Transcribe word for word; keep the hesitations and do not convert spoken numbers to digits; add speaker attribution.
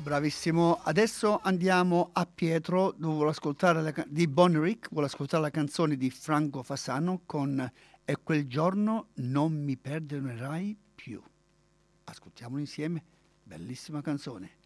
Speaker 1: Bravissimo. Adesso andiamo a Pietro, dove vuole ascoltare la, ca- di Bonerick, vuole ascoltare la canzone di Franco Fasano con E quel giorno non mi perdonerai più. Ascoltiamolo insieme, bellissima canzone.